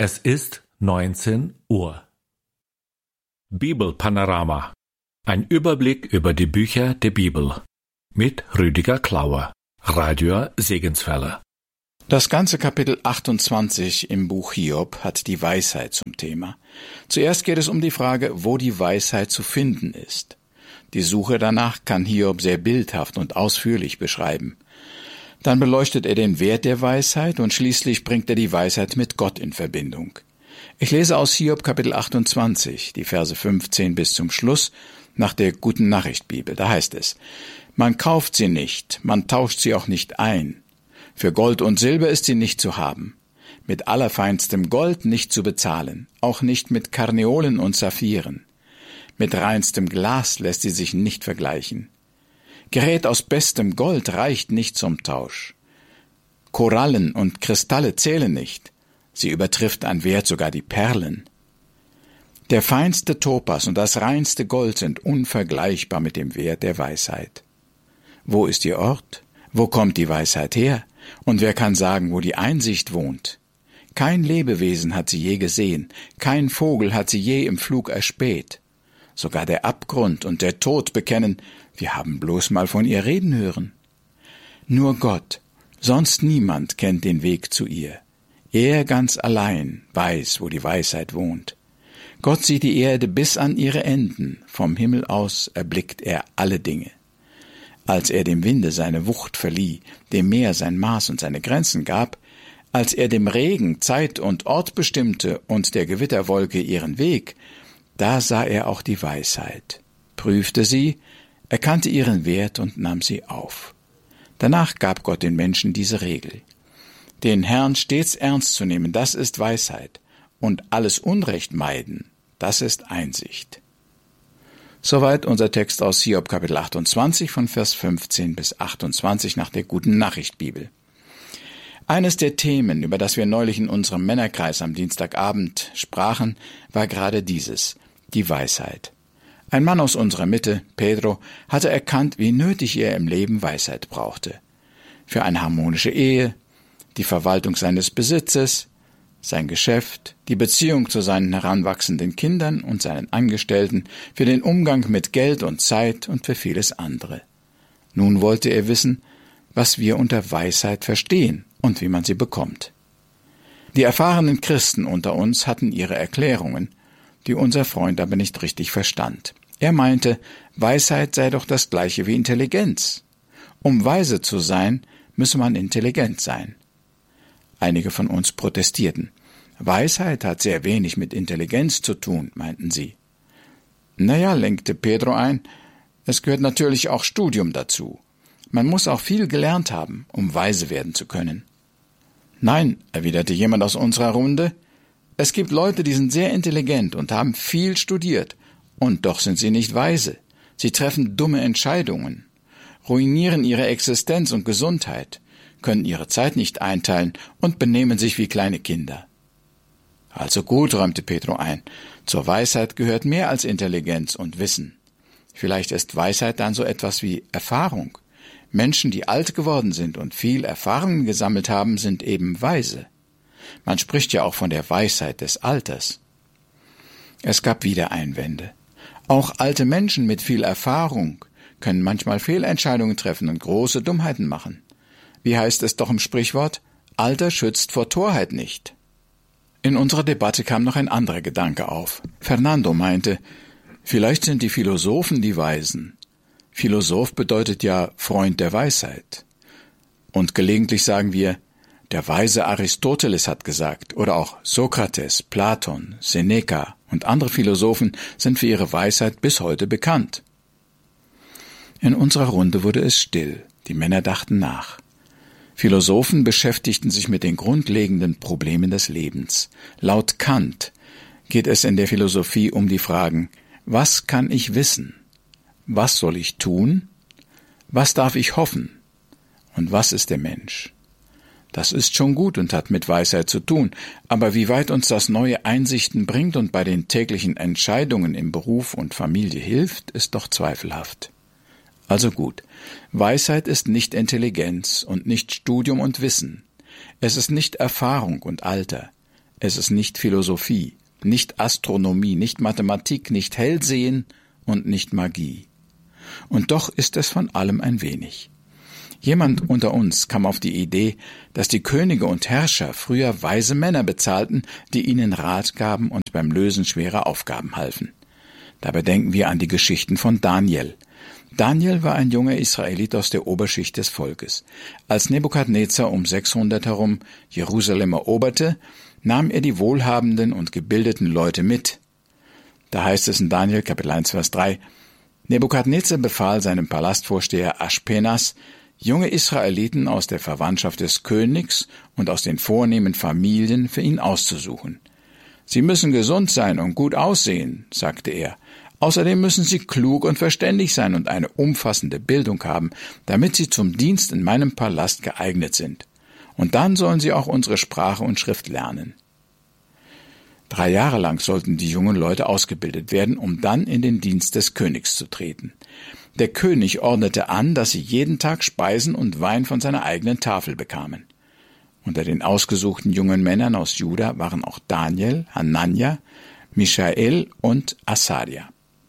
Es ist 19 Uhr. Bibelpanorama. Ein Überblick über die Bücher der Bibel. Mit Rüdiger Klauer. Radio Segenswelle. Das ganze Kapitel 28 im Buch Hiob hat die Weisheit zum Thema. Zuerst geht es um die Frage, wo die Weisheit zu finden ist. Die Suche danach kann Hiob sehr bildhaft und ausführlich beschreiben. Dann beleuchtet er den Wert der Weisheit und schließlich bringt er die Weisheit mit Gott in Verbindung. Ich lese aus Hiob Kapitel 28, die Verse 15 bis zum Schluss, nach der Guten Nachricht Bibel. Da heißt es: Man kauft sie nicht, man tauscht sie auch nicht ein. Für Gold und Silber ist sie nicht zu haben, mit allerfeinstem Gold nicht zu bezahlen, auch nicht mit Karneolen und Saphiren. Mit reinstem Glas lässt sie sich nicht vergleichen. Gerät aus bestem Gold reicht nicht zum Tausch. Korallen und Kristalle zählen nicht, sie übertrifft an Wert sogar die Perlen. Der feinste Topas und das reinste Gold sind unvergleichbar mit dem Wert der Weisheit. Wo ist ihr Ort? Wo kommt die Weisheit her? Und wer kann sagen, wo die Einsicht wohnt? Kein Lebewesen hat sie je gesehen, kein Vogel hat sie je im Flug erspäht. Sogar der Abgrund und der Tod bekennen, wir haben bloß mal von ihr reden hören. Nur Gott, sonst niemand kennt den Weg zu ihr. Er ganz allein weiß, wo die Weisheit wohnt. Gott sieht die Erde bis an ihre Enden, vom Himmel aus erblickt er alle Dinge. Als er dem Winde seine Wucht verlieh, dem Meer sein Maß und seine Grenzen gab, als er dem Regen Zeit und Ort bestimmte und der Gewitterwolke ihren Weg, da sah er auch die Weisheit, prüfte sie, erkannte ihren Wert und nahm sie auf. Danach gab Gott den Menschen diese Regel: Den Herrn stets ernst zu nehmen, das ist Weisheit, und alles Unrecht meiden, das ist Einsicht. Soweit unser Text aus Hiob Kapitel 28 von Vers 15 bis 28 nach der Guten Nachricht Bibel. Eines der Themen, über das wir neulich in unserem Männerkreis am Dienstagabend sprachen, war gerade dieses: die Weisheit. Ein Mann aus unserer Mitte, Pedro, hatte erkannt, wie nötig er im Leben Weisheit brauchte. Für eine harmonische Ehe, die Verwaltung seines Besitzes, sein Geschäft, die Beziehung zu seinen heranwachsenden Kindern und seinen Angestellten, für den Umgang mit Geld und Zeit und für vieles andere. Nun wollte er wissen, was wir unter Weisheit verstehen und wie man sie bekommt. Die erfahrenen Christen unter uns hatten ihre Erklärungen, die unser Freund aber nicht richtig verstand. Er meinte, Weisheit sei doch das Gleiche wie Intelligenz. Um weise zu sein, müsse man intelligent sein. Einige von uns protestierten. Weisheit hat sehr wenig mit Intelligenz zu tun, meinten sie. Naja, lenkte Pedro ein, es gehört natürlich auch Studium dazu. Man muss auch viel gelernt haben, um weise werden zu können. Nein, erwiderte jemand aus unserer Runde, es gibt Leute, die sind sehr intelligent und haben viel studiert, und doch sind sie nicht weise. Sie treffen dumme Entscheidungen, ruinieren ihre Existenz und Gesundheit, können ihre Zeit nicht einteilen und benehmen sich wie kleine Kinder. Also gut, räumte Pedro ein, zur Weisheit gehört mehr als Intelligenz und Wissen. Vielleicht ist Weisheit dann so etwas wie Erfahrung. Menschen, die alt geworden sind und viel Erfahrung gesammelt haben, sind eben weise. Man spricht ja auch von der Weisheit des Alters. Es gab wieder Einwände. Auch alte Menschen mit viel Erfahrung können manchmal Fehlentscheidungen treffen und große Dummheiten machen. Wie heißt es doch im Sprichwort? Alter schützt vor Torheit nicht. In unserer Debatte kam noch ein anderer Gedanke auf. Fernando meinte, vielleicht sind die Philosophen die Weisen. Philosoph bedeutet ja Freund der Weisheit. Und gelegentlich sagen wir, der weise Aristoteles hat gesagt, oder auch Sokrates, Platon, Seneca und andere Philosophen sind für ihre Weisheit bis heute bekannt. In unserer Runde wurde es still, die Männer dachten nach. Philosophen beschäftigten sich mit den grundlegenden Problemen des Lebens. Laut Kant geht es in der Philosophie um die Fragen: Was kann ich wissen? Was soll ich tun? Was darf ich hoffen? Und was ist der Mensch? Das ist schon gut und hat mit Weisheit zu tun, aber wie weit uns das neue Einsichten bringt und bei den täglichen Entscheidungen im Beruf und Familie hilft, ist doch zweifelhaft. Also gut, Weisheit ist nicht Intelligenz und nicht Studium und Wissen. Es ist nicht Erfahrung und Alter. Es ist nicht Philosophie, nicht Astronomie, nicht Mathematik, nicht Hellsehen und nicht Magie. Und doch ist es von allem ein wenig. Jemand unter uns kam auf die Idee, dass die Könige und Herrscher früher weise Männer bezahlten, die ihnen Rat gaben und beim Lösen schwerer Aufgaben halfen. Dabei denken wir an die Geschichten von Daniel. Daniel war ein junger Israelit aus der Oberschicht des Volkes. Als Nebukadnezar um 600 herum Jerusalem eroberte, nahm er die wohlhabenden und gebildeten Leute mit. Da heißt es in Daniel Kapitel 1, Vers 3, Nebukadnezar befahl seinem Palastvorsteher Aschpenas, junge Israeliten aus der Verwandtschaft des Königs und aus den vornehmen Familien für ihn auszusuchen. Sie müssen gesund sein und gut aussehen, sagte er. Außerdem müssen sie klug und verständig sein und eine umfassende Bildung haben, damit sie zum Dienst in meinem Palast geeignet sind. Und dann sollen sie auch unsere Sprache und Schrift lernen. 3 Jahre lang sollten die jungen Leute ausgebildet werden, um dann in den Dienst des Königs zu treten. Der König ordnete an, dass sie jeden Tag Speisen und Wein von seiner eigenen Tafel bekamen. Unter den ausgesuchten jungen Männern aus Juda waren auch Daniel, Hanania, Michael und Asaria.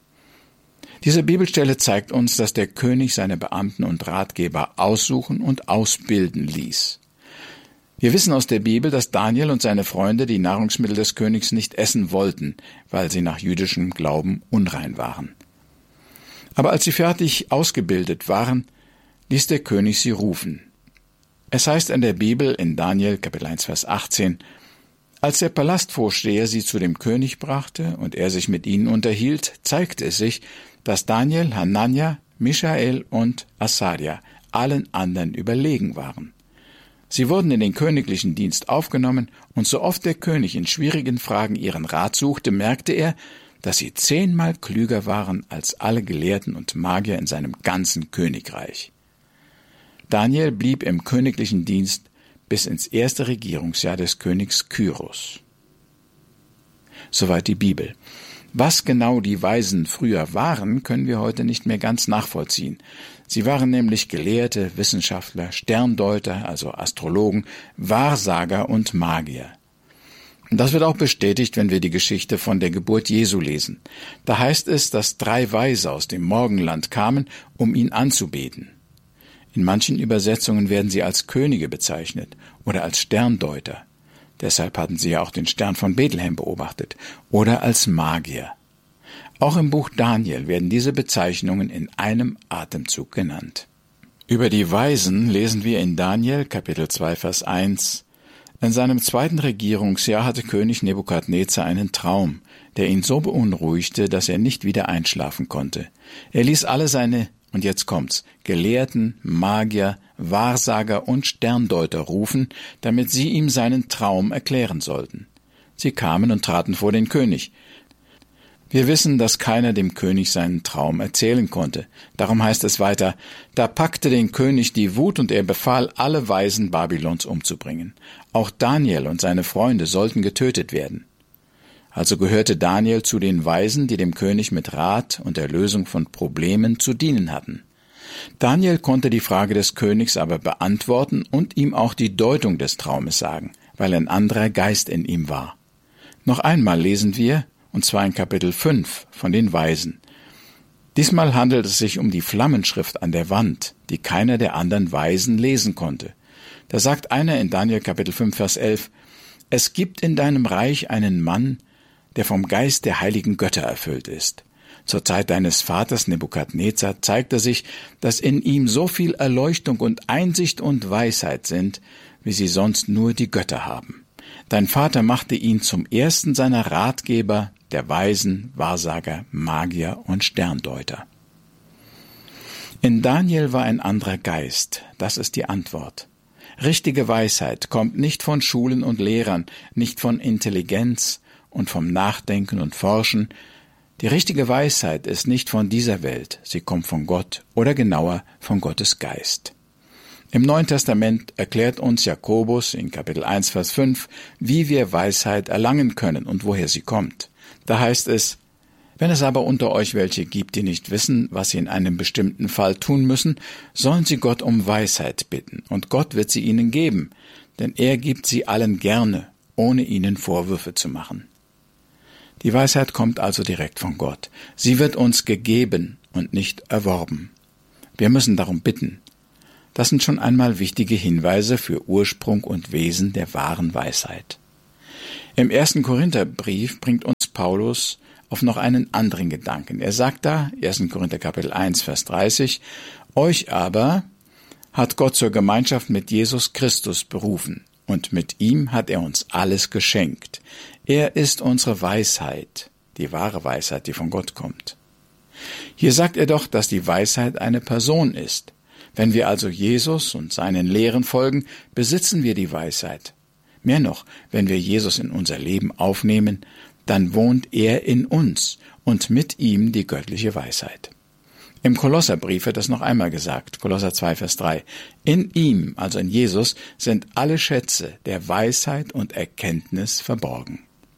Diese Bibelstelle zeigt uns, dass der König seine Beamten und Ratgeber aussuchen und ausbilden ließ. Wir wissen aus der Bibel, dass Daniel und seine Freunde die Nahrungsmittel des Königs nicht essen wollten, weil sie nach jüdischem Glauben unrein waren. Aber als sie fertig ausgebildet waren, ließ der König sie rufen. Es heißt in der Bibel in Daniel Kapitel 1, Vers 18, als der Palastvorsteher sie zu dem König brachte und er sich mit ihnen unterhielt, zeigte es sich, dass Daniel, Hanania, Michael und Asaria allen anderen überlegen waren. Sie wurden in den königlichen Dienst aufgenommen, und so oft der König in schwierigen Fragen ihren Rat suchte, merkte er, dass sie 10-mal klüger waren als alle Gelehrten und Magier in seinem ganzen Königreich. Daniel blieb im königlichen Dienst bis ins erste Regierungsjahr des Königs Kyros. Soweit die Bibel. Was genau die Weisen früher waren, können wir heute nicht mehr ganz nachvollziehen. Sie waren nämlich Gelehrte, Wissenschaftler, Sterndeuter, also Astrologen, Wahrsager und Magier. Und das wird auch bestätigt, wenn wir die Geschichte von der Geburt Jesu lesen. Da heißt es, dass 3 Weise aus dem Morgenland kamen, um ihn anzubeten. In manchen Übersetzungen werden sie als Könige bezeichnet oder als Sterndeuter. Deshalb hatten sie ja auch den Stern von Bethlehem beobachtet, oder als Magier. Auch im Buch Daniel werden diese Bezeichnungen in einem Atemzug genannt. Über die Weisen lesen wir in Daniel Kapitel 2, Vers 1. In seinem 2. Regierungsjahr hatte König Nebukadnezar einen Traum, der ihn so beunruhigte, dass er nicht wieder einschlafen konnte. Er ließ alle seine, und jetzt kommt's, Gelehrten, Magier, Wahrsager und Sterndeuter rufen, damit sie ihm seinen Traum erklären sollten. Sie kamen und traten vor den König. Wir wissen, dass keiner dem König seinen Traum erzählen konnte. Darum heißt es weiter, da packte den König die Wut und er befahl, alle Weisen Babylons umzubringen. Auch Daniel und seine Freunde sollten getötet werden. Also gehörte Daniel zu den Weisen, die dem König mit Rat und der Lösung von Problemen zu dienen hatten. Daniel konnte die Frage des Königs aber beantworten und ihm auch die Deutung des Traumes sagen, weil ein anderer Geist in ihm war. Noch einmal lesen wir, und zwar in Kapitel 5 von den Weisen. Diesmal handelt es sich um die Flammenschrift an der Wand, die keiner der anderen Weisen lesen konnte. Da sagt einer in Daniel Kapitel 5, Vers 11, es gibt in deinem Reich einen Mann, der vom Geist der heiligen Götter erfüllt ist. Zur Zeit deines Vaters Nebukadnezar zeigte sich, dass in ihm so viel Erleuchtung und Einsicht und Weisheit sind, wie sie sonst nur die Götter haben. Dein Vater machte ihn zum ersten seiner Ratgeber, der Weisen, Wahrsager, Magier und Sterndeuter. In Daniel war ein anderer Geist, das ist die Antwort. Richtige Weisheit kommt nicht von Schulen und Lehrern, nicht von Intelligenz und vom Nachdenken und Forschen. Die richtige Weisheit ist nicht von dieser Welt, sie kommt von Gott oder genauer von Gottes Geist. Im Neuen Testament erklärt uns Jakobus in Kapitel 1, Vers 5, wie wir Weisheit erlangen können und woher sie kommt. Da heißt es, wenn es aber unter euch welche gibt, die nicht wissen, was sie in einem bestimmten Fall tun müssen, sollen sie Gott um Weisheit bitten, und Gott wird sie ihnen geben, denn er gibt sie allen gerne ohne ihnen Vorwürfe zu machen. Die Weisheit kommt also direkt von Gott. Sie wird uns gegeben und nicht erworben. Wir müssen darum bitten. Das sind schon einmal wichtige Hinweise für Ursprung und Wesen der wahren Weisheit. Im 1. Korintherbrief bringt uns Paulus auf noch einen anderen Gedanken. Er sagt da, 1. Korinther Kapitel 1, Vers 30, euch aber hat Gott zur Gemeinschaft mit Jesus Christus berufen, und mit ihm hat er uns alles geschenkt. Er ist unsere Weisheit, die wahre Weisheit, die von Gott kommt. Hier sagt er doch, dass die Weisheit eine Person ist. Wenn wir also Jesus und seinen Lehren folgen, besitzen wir die Weisheit. Mehr noch, wenn wir Jesus in unser Leben aufnehmen, dann wohnt er in uns und mit ihm die göttliche Weisheit. Im Kolosserbrief wird das noch einmal gesagt, Kolosser 2, Vers 3. In ihm, also in Jesus, sind alle Schätze der Weisheit und Erkenntnis verborgen.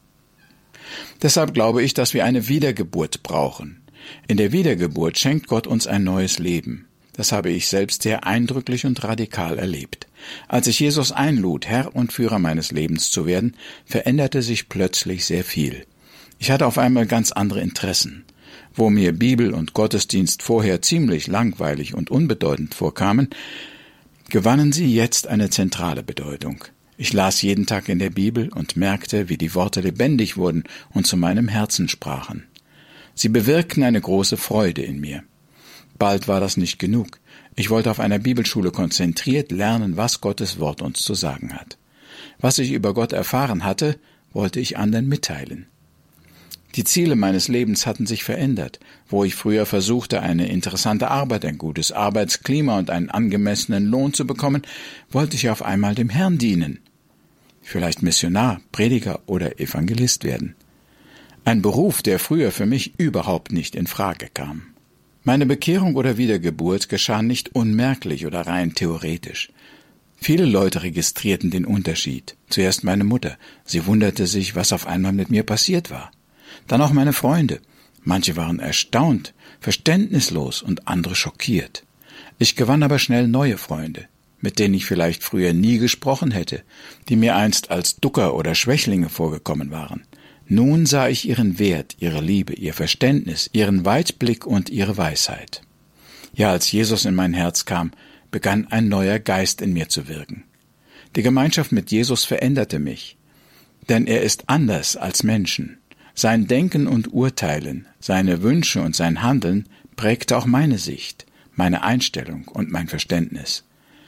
Deshalb glaube ich, dass wir eine Wiedergeburt brauchen. In der Wiedergeburt schenkt Gott uns ein neues Leben. Das habe ich selbst sehr eindrücklich und radikal erlebt. Als ich Jesus einlud, Herr und Führer meines Lebens zu werden, veränderte sich plötzlich sehr viel. Ich hatte auf einmal ganz andere Interessen. Wo mir Bibel und Gottesdienst vorher ziemlich langweilig und unbedeutend vorkamen, gewannen sie jetzt eine zentrale Bedeutung. Ich las jeden Tag in der Bibel und merkte, wie die Worte lebendig wurden und zu meinem Herzen sprachen. Sie bewirkten eine große Freude in mir. Bald war das nicht genug. Ich wollte auf einer Bibelschule konzentriert lernen, was Gottes Wort uns zu sagen hat. Was ich über Gott erfahren hatte, wollte ich anderen mitteilen. Die Ziele meines Lebens hatten sich verändert. Wo ich früher versuchte, eine interessante Arbeit, ein gutes Arbeitsklima und einen angemessenen Lohn zu bekommen, wollte ich auf einmal dem Herrn dienen. Vielleicht Missionar, Prediger oder Evangelist werden. Ein Beruf, der früher für mich überhaupt nicht in Frage kam. Meine Bekehrung oder Wiedergeburt geschah nicht unmerklich oder rein theoretisch. Viele Leute registrierten den Unterschied. Zuerst meine Mutter. Sie wunderte sich, was auf einmal mit mir passiert war. Dann auch meine Freunde. Manche waren erstaunt, verständnislos und andere schockiert. Ich gewann aber schnell neue Freunde, mit denen ich vielleicht früher nie gesprochen hätte, die mir einst als Ducker oder Schwächlinge vorgekommen waren. Nun sah ich ihren Wert, ihre Liebe, ihr Verständnis, ihren Weitblick und ihre Weisheit. Ja, als Jesus in mein Herz kam, begann ein neuer Geist in mir zu wirken. Die Gemeinschaft mit Jesus veränderte mich, denn er ist anders als Menschen. Sein Denken und Urteilen, seine Wünsche und sein Handeln prägte auch meine Sicht, meine Einstellung und mein Verständnis.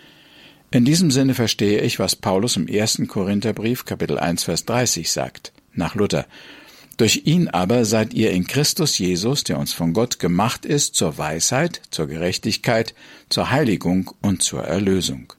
In diesem Sinne verstehe ich, was Paulus im 1. Korintherbrief, Kapitel 1, Vers 30 sagt, nach Luther. Durch ihn aber seid ihr in Christus Jesus, der uns von Gott gemacht ist, zur Weisheit, zur Gerechtigkeit, zur Heiligung und zur Erlösung.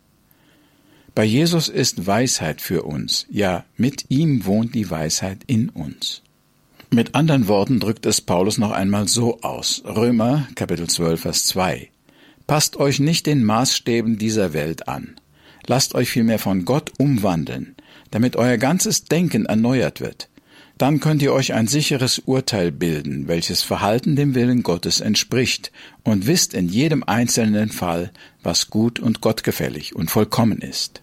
Bei Jesus ist Weisheit für uns, ja, mit ihm wohnt die Weisheit in uns. Mit anderen Worten drückt es Paulus noch einmal so aus. Römer, Kapitel 12, Vers 2. Passt euch nicht den Maßstäben dieser Welt an. Lasst euch vielmehr von Gott umwandeln, damit euer ganzes Denken erneuert wird. Dann könnt ihr euch ein sicheres Urteil bilden, welches Verhalten dem Willen Gottes entspricht, und wisst in jedem einzelnen Fall, was gut und gottgefällig und vollkommen ist.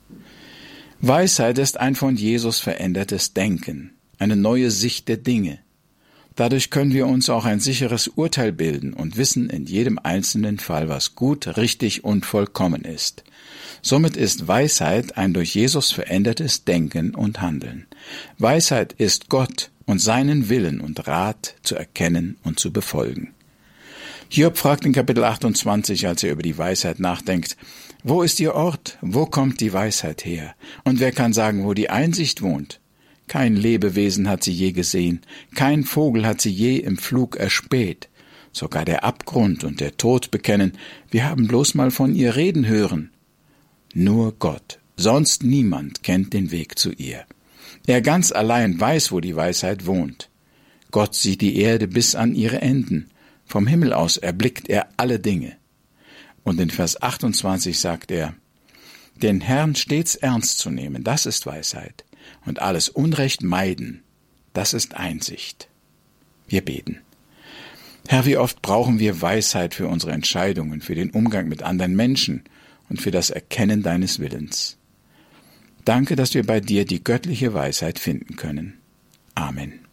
Weisheit ist ein von Jesus verändertes Denken, eine neue Sicht der Dinge. Dadurch können wir uns auch ein sicheres Urteil bilden und wissen in jedem einzelnen Fall, was gut, richtig und vollkommen ist. Somit ist Weisheit ein durch Jesus verändertes Denken und Handeln. Weisheit ist Gott und seinen Willen und Rat zu erkennen und zu befolgen. Hiob fragt in Kapitel 28, als er über die Weisheit nachdenkt, wo ist ihr Ort? Wo kommt die Weisheit her? Und wer kann sagen, wo die Einsicht wohnt? Kein Lebewesen hat sie je gesehen, kein Vogel hat sie je im Flug erspäht. Sogar der Abgrund und der Tod bekennen, wir haben bloß mal von ihr reden hören. Nur Gott, sonst niemand kennt den Weg zu ihr. Er ganz allein weiß, wo die Weisheit wohnt. Gott sieht die Erde bis an ihre Enden. Vom Himmel aus erblickt er alle Dinge. Und in Vers 28 sagt er, den Herrn stets ernst zu nehmen, das ist Weisheit. Und alles Unrecht meiden, das ist Einsicht. Wir beten. Herr, wie oft brauchen wir Weisheit für unsere Entscheidungen, für den Umgang mit anderen Menschen und für das Erkennen deines Willens. Danke, dass wir bei dir die göttliche Weisheit finden können. Amen.